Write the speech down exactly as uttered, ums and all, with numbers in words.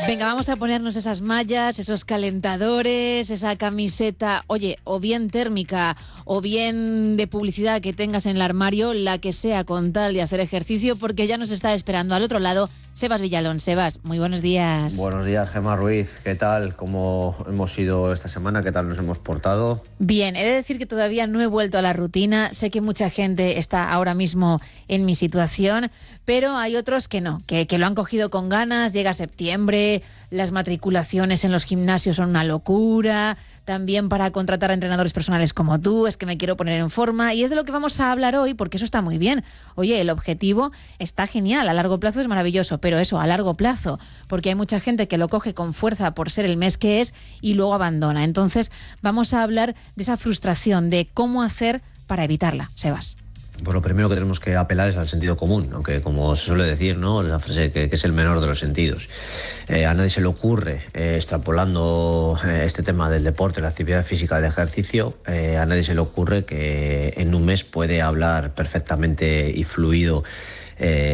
Venga, vamos a ponernos esas mallas, esos calentadores, esa camiseta, oye, o bien térmica o bien de publicidad que tengas en el armario, la que sea, con tal de hacer ejercicio, porque ya nos está esperando al otro lado Sebas Villalón. Sebas, muy buenos días. Buenos días, Gemma Ruiz. ¿Qué tal? ¿Cómo hemos ido esta semana? ¿Qué tal nos hemos portado? Bien, he de decir que todavía no he vuelto a la rutina. Sé que mucha gente está ahora mismo en mi situación, pero hay otros que no, que, que lo han cogido con ganas. Llega septiembre, las matriculaciones en los gimnasios son una locura. También para contratar a entrenadores personales como tú, es que me quiero poner en forma, y es de lo que vamos a hablar hoy, porque eso está muy bien. Oye, el objetivo está genial, a largo plazo es maravilloso, pero eso, a largo plazo, porque hay mucha gente que lo coge con fuerza por ser el mes que es y luego abandona. Entonces vamos a hablar de esa frustración, de cómo hacer para evitarla. Sebas. Pues lo primero que tenemos que apelar es al sentido común, aunque como se suele decir, ¿no?, la frase que, que es el menor de los sentidos. Eh, a nadie se le ocurre, eh, extrapolando eh, este tema del deporte, la actividad física, del ejercicio, eh, a nadie se le ocurre que en un mes puede hablar perfectamente y fluido eh,